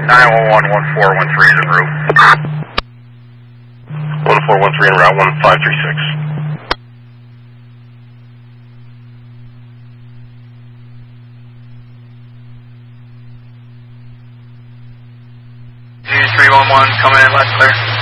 911-1413 is en route. 1413 en route 1536. G311 coming in, left clear.